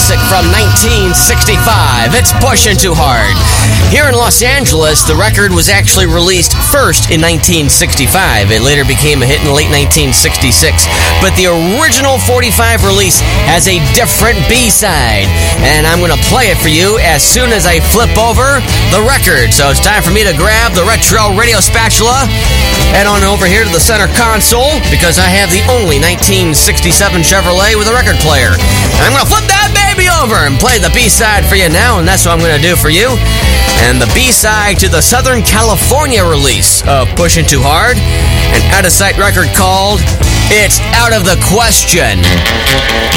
classic from 1965. It's Pushing Too Hard. Here in Los Angeles, the record was actually released first in 1965. It later became a hit in late 1966. But the original 45 release has a different B-side. And I'm going to play it for you as soon as I flip over the record. So it's time for me to grab the retro radio spatula, head on over here to the center console, because I have the only 1967 Chevrolet with a record player. And I'm going to flip that baby over and play the B-side for you now, and that's what I'm going to do for you. And the B-side to the Southern California release of Pushing Too Hard, an out-of-sight record called It's Out of the Question.